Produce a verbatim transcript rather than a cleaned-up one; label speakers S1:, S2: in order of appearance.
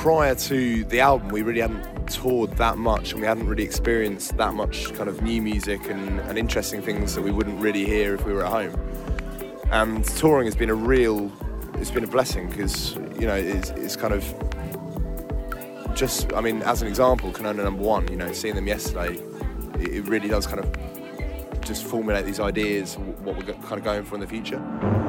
S1: prior to the album, we really hadn't toured that much, and we hadn't really experienced that much kind of new music and, and interesting things that we wouldn't really hear if we were at home. And touring has been a real, it's been a blessing, because, you know, it's, it's kind of just, I mean, as an example, Canona Number One, you know, seeing them yesterday, it, it really does kind of just formulate these ideas, what we're kind of going for in the future.